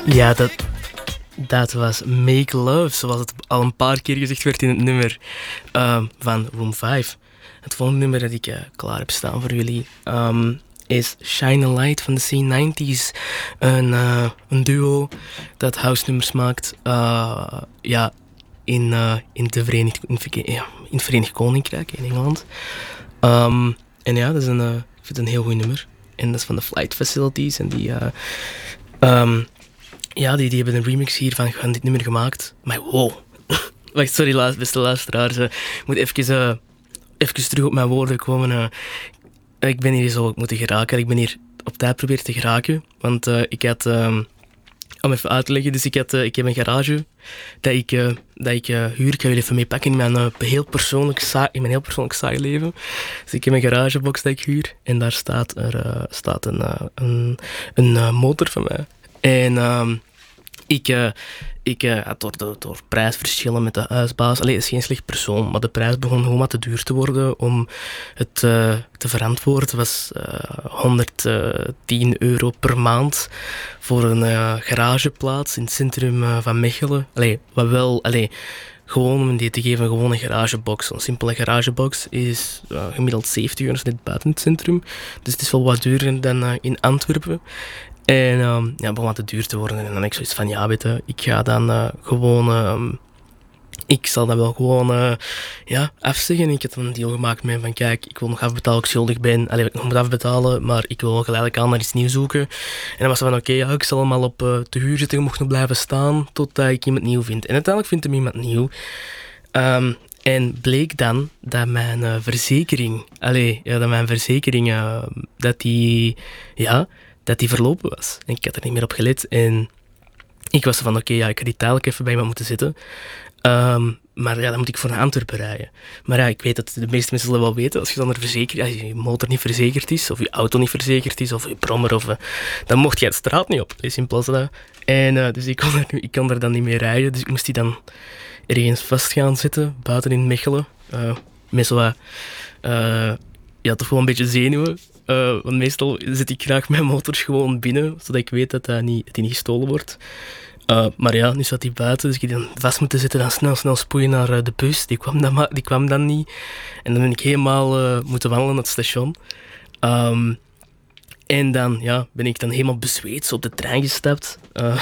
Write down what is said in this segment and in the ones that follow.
Ja, dat was Make Love, zoals het al een paar keer gezegd werd in het nummer van Room 5. Het volgende nummer dat ik klaar heb staan voor jullie is Shine a Light van de C90's. Een duo dat house nummers maakt in het Verenigd Koninkrijk, in Engeland. En ja, dat is ik vind het een heel goed nummer. En dat is van de Flight Facilities. En die hebben een remix hiervan van dit nummer gemaakt. Maar wow. Wacht, sorry, beste luisteraars. Ik moet even terug op mijn woorden komen. Ik ben hier zo moeten geraken. Ik ben hier op tijd proberen te geraken. Want ik had... om even uit te leggen, dus ik heb een garage dat ik huur. Ik ga jullie even meepakken in mijn heel persoonlijk saai leven. Dus ik heb een garagebox dat ik huur. En daar staat een motor van mij. En ik had door prijsverschillen met de huisbaas... Allee, het is geen slecht persoon, maar de prijs begon gewoon wat te duur te worden om het te verantwoorden. Het was €110 per maand voor een garageplaats in het centrum van Mechelen. Gewoon om die te geven, gewoon een garagebox. Een simpele garagebox is gemiddeld €70 net buiten het centrum. Dus het is wel wat duurder dan in Antwerpen. En het begon wat te duur te worden. En dan heb ik zoiets van, ja, weet je, ik ga dan ik zal dat wel gewoon afzeggen. Ik heb dan een deal gemaakt met van, kijk, ik wil nog afbetalen, ik schuldig ben. Allee, ik nog moet afbetalen, maar ik wil geleidelijk aan naar iets nieuws zoeken. En dan was het van, oké, ik zal hem al op te huur zitten. Je mocht nog blijven staan totdat ik iemand nieuw vind. En uiteindelijk vind ik iemand nieuw. En bleek dan dat mijn verzekering... dat die verlopen was. En ik had er niet meer op gelet. En ik was van, ik ga die tijdelijk even bij me moeten zitten. Maar ja, dan moet ik voor naar Antwerpen rijden. Maar ja, ik weet dat de meeste mensen zullen wel weten. Als je dan als je motor niet verzekerd is, of je auto niet verzekerd is, of je brommer, dan mocht je het straat niet op. Dat is simpel als dat. En dus ik kon er dan niet meer rijden. Dus ik moest die dan ergens vast gaan zitten, buiten in Mechelen. Met zo toch wel een beetje zenuwen. Want meestal zet ik graag mijn motors gewoon binnen, zodat ik weet dat die niet gestolen wordt. Maar ja, nu zat hij buiten, dus ik dan vast moeten zitten, dan snel spoeien naar de bus. Die kwam dan niet. En dan ben ik helemaal moeten wandelen naar het station. En dan ben ik dan helemaal bezweet op de trein gestapt.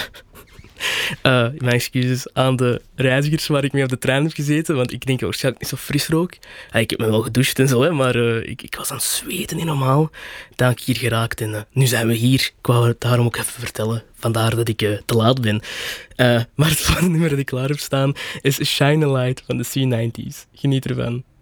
Mijn excuses aan de reizigers waar ik mee op de trein heb gezeten, want ik denk waarschijnlijk niet zo fris rook. Ik heb me wel gedoucht en zo, hè, maar ik was aan het zweten, niet normaal. Dan heb ik hier geraakt en nu zijn we hier. Ik wou het daarom ook even vertellen. Vandaar dat ik te laat ben. Maar het volgende nummer dat ik klaar heb staan is Shine a Light van de C90's. Geniet ervan.